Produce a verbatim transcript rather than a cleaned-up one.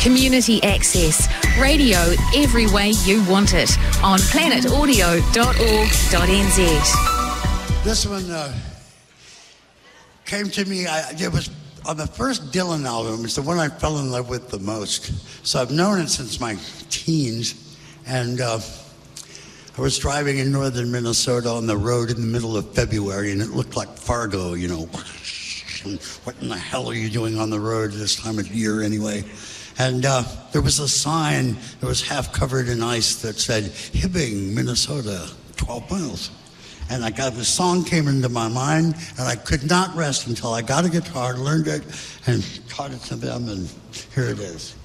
Community access. Radio every way you want it on planet audio dot org dot n z. This one uh, came to me, I, it was on the first Dylan album. It's the one I fell in love with the most. So I've known it since my teens. And uh, I was driving in northern Minnesota on the road in the middle of February, and it looked like Fargo, you know. What in the hell are you doing on the road this time of year anyway? And uh, there was a sign that was half covered in ice that said, Hibbing, Minnesota, twelve miles. And I got the song came into my mind, and I could not rest until I got a guitar, learned it, and taught it to them, and here it is.